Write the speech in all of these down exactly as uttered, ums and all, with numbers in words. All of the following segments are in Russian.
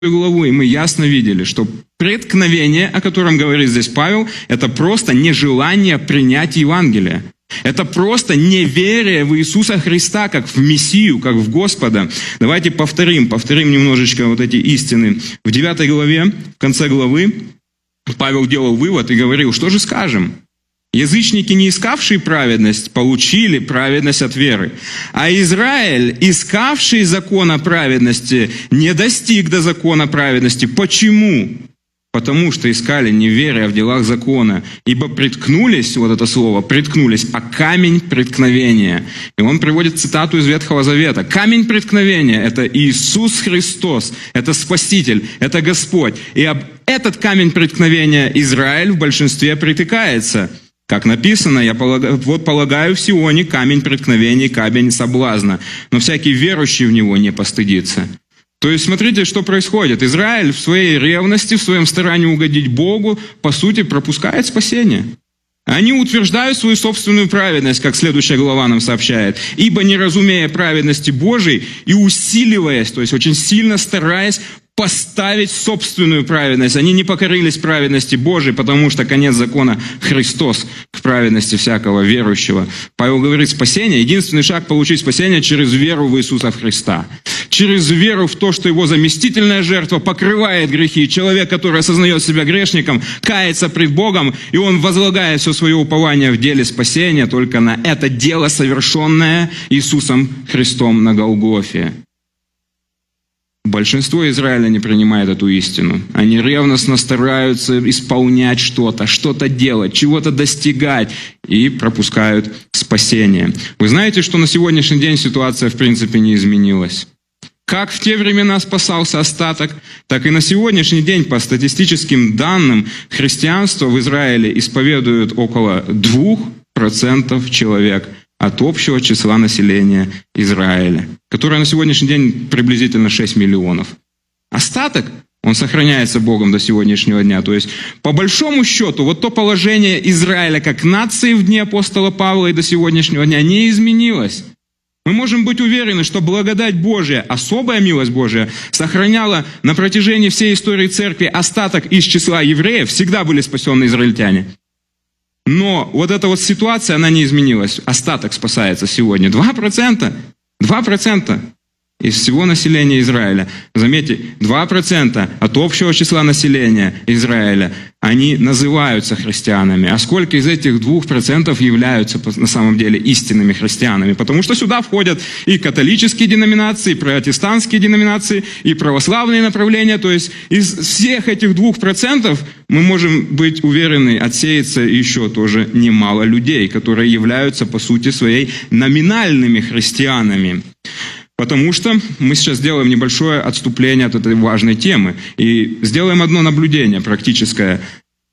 главу, и мы ясно видели, что преткновение, о котором говорит здесь Павел, это просто нежелание принять Евангелие. Это просто неверие в Иисуса Христа, как в Мессию, как в Господа. Давайте повторим, повторим немножечко вот эти истины. В девятой главе, в конце главы, Павел делал вывод и говорил, что же скажем? Язычники, не искавшие праведность, получили праведность от веры. А Израиль, искавший закона праведности, не достиг до закона праведности. Почему? Потому что искали неверие в делах закона. Ибо приткнулись, вот это слово, приткнулись, а камень преткновения. И он приводит цитату из Ветхого Завета. Камень преткновения – это Иисус Христос, это Спаситель, это Господь. И об этот камень преткновения Израиль в большинстве притыкается. Как написано, я полагаю, вот полагаю в Сионе камень преткновения, камень соблазна, но всякий верующий в него не постыдится. То есть, смотрите, что происходит. Израиль в своей ревности, в своем старании угодить Богу, по сути, пропускает спасение. Они утверждают свою собственную праведность, как следующая глава нам сообщает. «Ибо, не разумея праведности Божией и усиливаясь, то есть очень сильно стараясь поставить собственную праведность, они не покорились праведности Божией, потому что конец закона Христос к праведности всякого верующего». Павел говорит, спасение, единственный шаг получить спасение через веру в Иисуса Христа. Через веру в то, что его заместительная жертва покрывает грехи. Человек, который осознает себя грешником, кается пред Богом, и он возлагает все свое упование в деле спасения только на это дело, совершенное Иисусом Христом на Голгофе. Большинство Израиля не принимает эту истину. Они ревностно стараются исполнять что-то, что-то делать, чего-то достигать и пропускают спасение. Вы знаете, что на сегодняшний день ситуация в принципе не изменилась? Как в те времена спасался остаток, так и на сегодняшний день, по статистическим данным, христианство в Израиле исповедует около двух процентов человек от общего числа населения Израиля, которое на сегодняшний день приблизительно шесть миллионов. Остаток, он сохраняется Богом до сегодняшнего дня. То есть, по большому счету, вот то положение Израиля как нации в дни апостола Павла и до сегодняшнего дня не изменилось. Мы можем быть уверены, что благодать Божия, особая милость Божия, сохраняла на протяжении всей истории церкви остаток из числа евреев, всегда были спасенные израильтяне. Но вот эта вот ситуация, она не изменилась. Остаток спасается сегодня. два процента. два процента из всего населения Израиля. Заметьте, два процента от общего числа населения Израиля, они называются христианами. А сколько из этих двух процентов являются на самом деле истинными христианами? Потому что сюда входят и католические деноминации, и протестантские деноминации, и православные направления. То есть из всех этих двух процентов мы можем быть уверены, отсеется еще тоже немало людей, которые являются по сути своей номинальными христианами. Потому что мы сейчас сделаем небольшое отступление от этой важной темы и сделаем одно наблюдение практическое.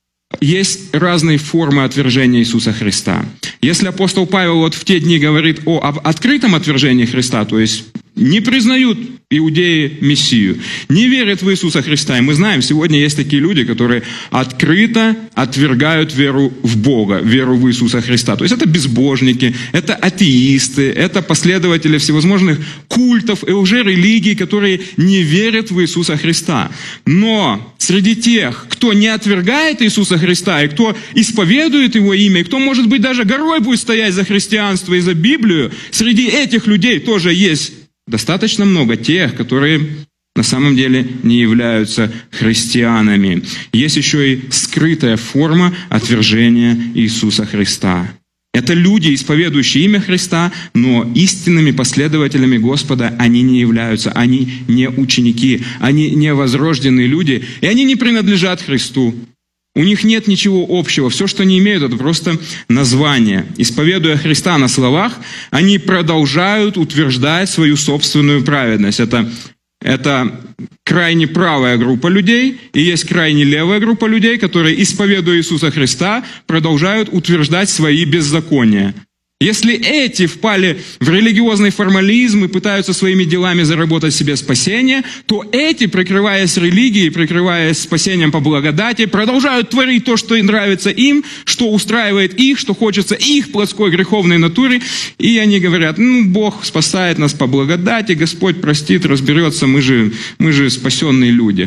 Есть разные формы отвержения Иисуса Христа. Если апостол Павел вот в те дни говорит о об открытом отвержении Христа, то есть не признают иудеи Мессию, не верят в Иисуса Христа. И мы знаем, сегодня есть такие люди, которые открыто отвергают веру в Бога, веру в Иисуса Христа. То есть это безбожники, это атеисты, это последователи всевозможных культов и лжерелигий, которые не верят в Иисуса Христа. Но среди тех, кто не отвергает Иисуса Христа, и кто исповедует Его имя, и кто, может быть, даже горой будет стоять за христианство и за Библию, среди этих людей тоже есть достаточно много тех, которые на самом деле не являются христианами. Есть еще и скрытая форма отвержения Иисуса Христа. Это люди, исповедующие имя Христа, но истинными последователями Господа они не являются. Они не ученики, они не возрожденные люди, и они не принадлежат Христу. У них нет ничего общего. Все, что они имеют, это просто название. Исповедуя Христа на словах, они продолжают утверждать свою собственную праведность. Это, это крайне правая группа людей, и есть крайне левая группа людей, которые, исповедуя Иисуса Христа, продолжают утверждать свои беззакония. Если эти впали в религиозный формализм и пытаются своими делами заработать себе спасение, то эти, прикрываясь религией, прикрываясь спасением по благодати, продолжают творить то, что нравится им, что устраивает их, что хочется их плотской греховной натуре. И они говорят: ну, Бог спасает нас по благодати, Господь простит, разберется, мы же, мы же спасенные люди.